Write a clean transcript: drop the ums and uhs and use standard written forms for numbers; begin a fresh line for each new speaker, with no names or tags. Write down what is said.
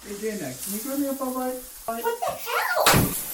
Hey Dana, can you go to me a bye-bye?
What the hell?